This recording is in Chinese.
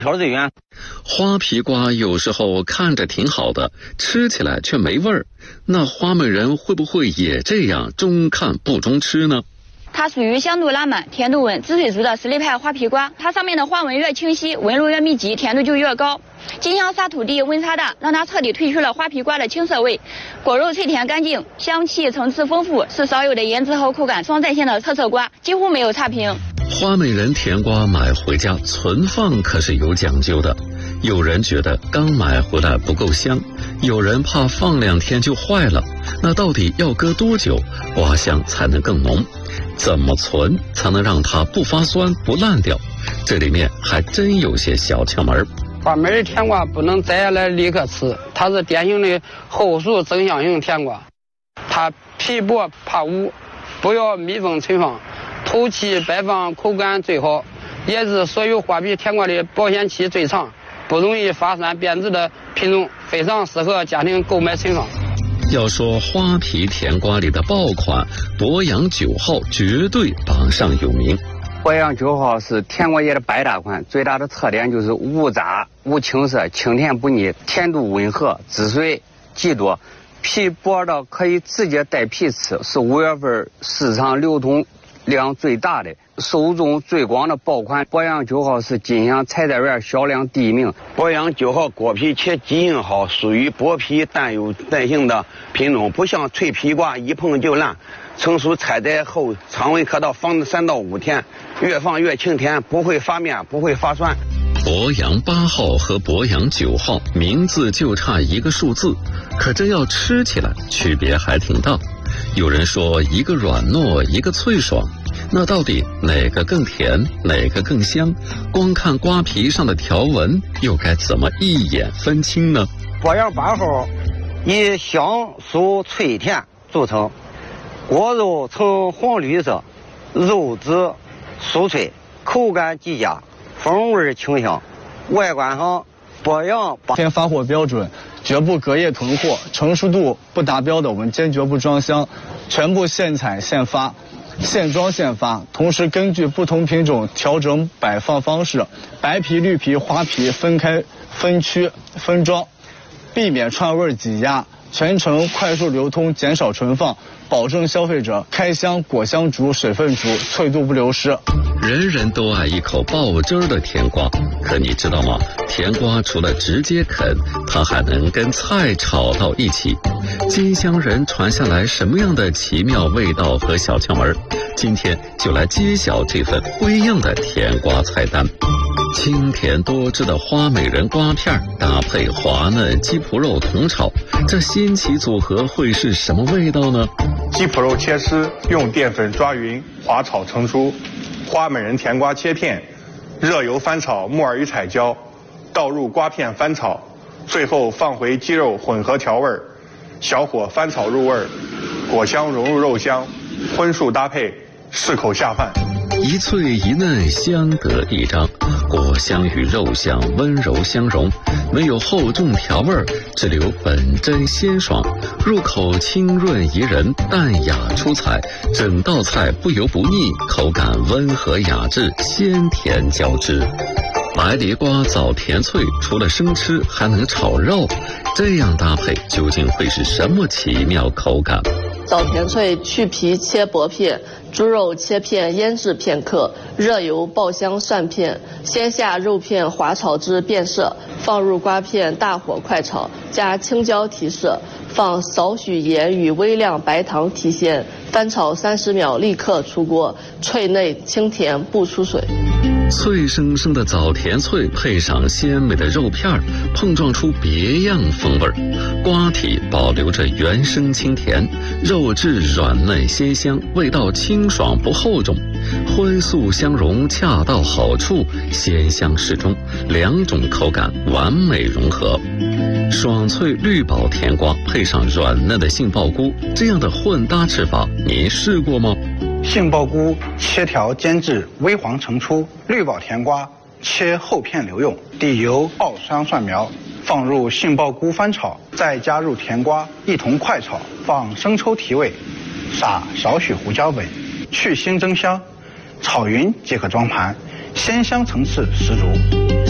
条最圆。 花皮瓜有时候看着挺好的，吃起来却没味儿。那花美人会不会也这样中看不中吃呢？ 它属于香度拉满、甜度稳、滋水足的实力派花皮瓜。它上面的花纹越清晰，纹路越密集，甜度就越高。金香沙土地温差大，让它彻底褪去了花皮瓜的青涩味。果肉脆甜干净，香气层次丰富，是少有的颜值和口感双在线的特色瓜，几乎没有差评。 花美人甜瓜买回家存放可是有讲究的，有人觉得刚买回来不够香，有人怕放2天就坏了。那到底要搁多久，瓜香才能更浓？怎么存才能让它不发酸不烂掉？这里面还真有些小窍门。 花美人甜瓜不能摘下来立刻吃，它是典型的后熟增香型甜瓜，它皮薄怕污，不要密封存放，透气摆放口感最好，也是所有花皮甜瓜的保鲜期最长，不容易发酸变质的品种，非常适合家庭购买存放。 要说花皮甜瓜里的爆款，博洋9号绝对榜上有名。 博洋9号是甜瓜叶的百搭款，最大的特点就是无渣、无青涩、清甜不腻，甜度温和，汁水极多，皮薄到可以直接带皮吃，是5月份市场流通量最大的、受众最广的爆款。博洋9号是金香采摘园销量第1名。 博洋9号果皮且基因好，属于薄皮淡有耐性的品种，不像脆皮瓜一碰就烂。成熟采摘后，常温可到放3到5天，越放越清甜，不会发面，不会发酸。 博洋8号和博洋9号名字就差1个数字，可真要吃起来区别还挺大。有人说一个软糯，一个脆爽，那到底哪个更甜，哪个更香？光看瓜皮上的条纹，又该怎么一眼分清呢？ 博洋8号以香酥脆甜著称，果肉呈黄绿色，肉质酥脆，口感极佳，风味清香。外观上，博洋天发货标准，绝不隔夜囤货，成熟度不达标的我们坚决不装箱，全部现采现发，现装现发，同时根据不同品种调整摆放方式，白皮、绿皮、花皮分开、分区、分装，避免串味挤压，全程快速流通，减少存放，保证消费者开箱果香足、水分足、脆度不流失。 人人都爱一口爆汁儿的甜瓜，可你知道吗？甜瓜除了直接啃，它还能跟菜炒到一起。金乡人传下来什么样的奇妙味道和小窍门？今天就来揭晓这份不一样的甜瓜菜单。清甜多汁的花美人瓜片搭配滑嫩鸡脯肉同炒，这新奇组合会是什么味道呢？ 鸡脯肉切丝，用淀粉抓匀，滑炒成酥。花美人甜瓜切片，热油翻炒木耳与彩椒，倒入瓜片翻炒，最后放回鸡肉混合调味，小火翻炒入味，果香融入肉香，荤素搭配，适口下饭。 一脆一嫩，相得益彰，果香与肉香温柔相融，没有厚重调味，只留本真鲜爽，入口清润宜人，淡雅出彩，整道菜不油不腻，口感温和雅致，鲜甜交织。白梨瓜枣甜脆，除了生吃还能炒肉，这样搭配究竟会是什么奇妙口感？ 枣甜脆去皮切薄片，猪肉切片腌制片刻，热油爆香蒜片，先下肉片滑炒至变色，放入瓜片大火快炒，加青椒提色，放少许盐与微量白糖提鲜，翻炒30秒立刻出锅，脆内清甜不出水。 脆生生的枣甜脆配上鲜美的肉片，碰撞出别样风味。瓜体保留着原生清甜，肉质软嫩鲜香，味道清爽不厚重，荤素相融恰到好处，鲜香适中，两种口感完美融合。爽脆绿宝甜瓜配上软嫩的杏鲍菇，这样的混搭吃法您试过吗？ 杏鲍菇切条煎至微黄澄出，绿宝甜瓜切厚片留用，底油爆香蒜苗，放入杏鲍菇翻炒，再加入甜瓜一同快炒，放生抽提味，撒少许胡椒粉，去腥增香，炒匀即可装盘，鲜香层次十足。